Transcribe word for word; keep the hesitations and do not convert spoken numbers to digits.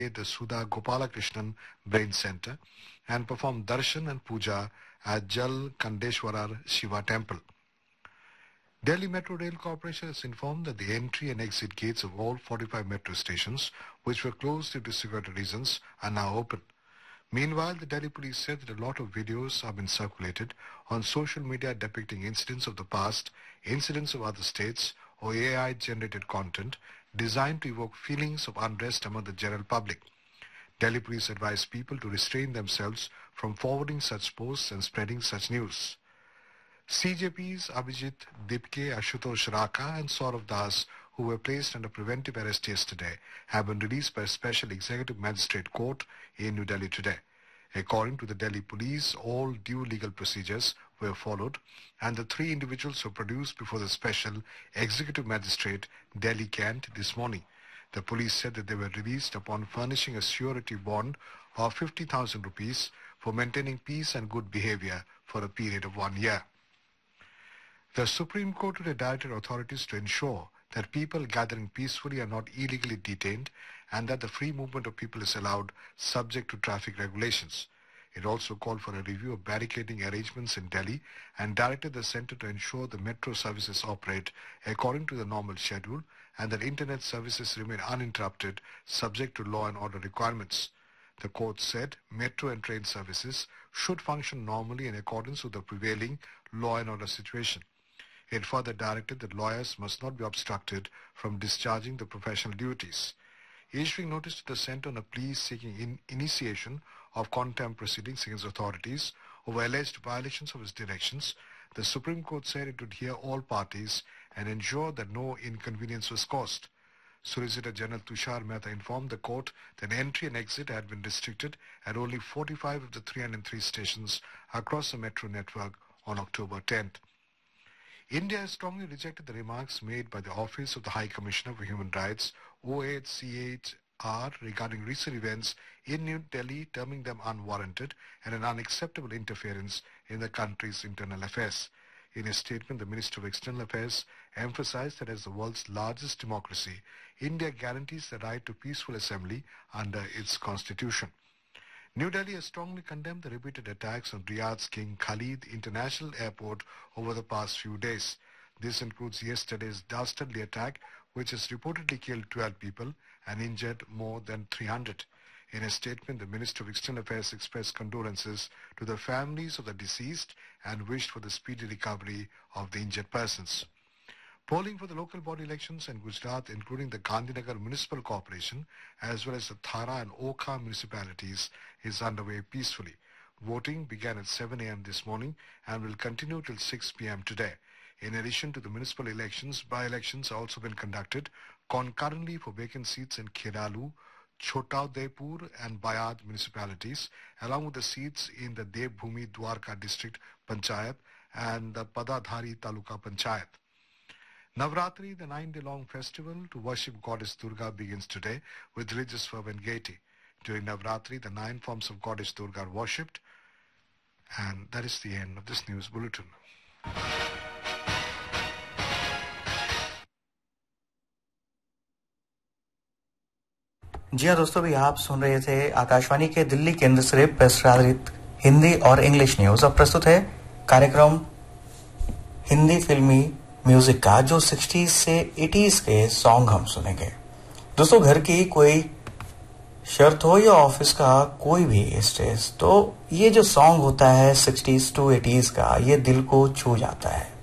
the Sudha Gopalakrishnan Brain Center and performed darshan and puja at Jal Kandeshwarar Shiva Temple. Delhi Metro Rail Corporation has informed that the entry and exit gates of all forty-five metro stations, which were closed due to security reasons, are now open. Meanwhile, the Delhi police said that a lot of videos have been circulated on social media depicting incidents of the past, incidents of other states, or A I-generated content designed to evoke feelings of unrest among the general public. Delhi police advised people to restrain themselves from forwarding such posts and spreading such news. C J Ps Abhijit Dipke, Ashutosh Raka and Saurav Das, who were placed under preventive arrest yesterday, have been released by a special executive magistrate court in New Delhi today. According to the Delhi police, all due legal procedures were followed and the three individuals were produced before the special executive magistrate Delhi Kent this morning. The police said that they were released upon furnishing a surety bond of fifty thousand rupees for maintaining peace and good behavior for a period of one year. The Supreme Court today directed authorities to ensure that people gathering peacefully are not illegally detained and that the free movement of people is allowed subject to traffic regulations. It also called for a review of barricading arrangements in Delhi and directed the centre to ensure the metro services operate according to the normal schedule and that internet services remain uninterrupted subject to law and order requirements. The court said metro and train services should function normally in accordance with the prevailing law and order situation. It further directed that lawyers must not be obstructed from discharging the professional duties. Issuing notice to the centre on a plea seeking in initiation of contempt proceedings against authorities over alleged violations of its directions, the Supreme Court said it would hear all parties and ensure that no inconvenience was caused. Solicitor General Tushar Mehta informed the court that entry and exit had been restricted at only forty-five of the three hundred three stations across the metro network on October tenth. India has strongly rejected the remarks made by the Office of the High Commissioner for Human Rights, O H C H R, regarding recent events in New Delhi, terming them unwarranted and an unacceptable interference in the country's internal affairs. In a statement, the Minister of External Affairs emphasized that as the world's largest democracy, India guarantees the right to peaceful assembly under its constitution. New Delhi has strongly condemned the repeated attacks on Riyadh's King Khalid International Airport over the past few days. This includes yesterday's dastardly attack, which has reportedly killed twelve people and injured more than three hundred. In a statement, the Minister of External Affairs expressed condolences to the families of the deceased and wished for the speedy recovery of the injured persons. Polling for the local body elections in Gujarat, including the Gandhinagar Municipal Corporation, as well as the Thara and Okha municipalities, is underway peacefully. Voting began at seven a m this morning and will continue till six p m today. In addition to the municipal elections, by-elections have also been conducted concurrently for vacant seats in Kheralu, Chota Udaipur and Bayad municipalities, along with the seats in the Devbhumi Dwarka District Panchayat and the Padadhari Taluka Panchayat. Navratri, the nine-day-long festival to worship goddess Durga, begins today with religious fervor and gaiety. During Navratri, the nine forms of goddess Durga are worshipped. And that is the end of this news bulletin. जी हाँ दोस्तों, भी आप सुन रहे थे आकाशवाणी के दिल्ली केंद्र से प्रसारित हिंदी और इंग्लिश न्यूज। अब प्रस्तुत है कार्यक्रम हिंदी फिल्मी म्यूजिक का, जो सिक्सटीज से एटीज के सॉन्ग हम सुनेंगे। दोस्तों, घर की कोई शर्त हो या ऑफिस का कोई भी स्ट्रेस, तो ये जो सॉन्ग होता है सिक्सटीज टू एटीज का, ये दिल को छू जाता है।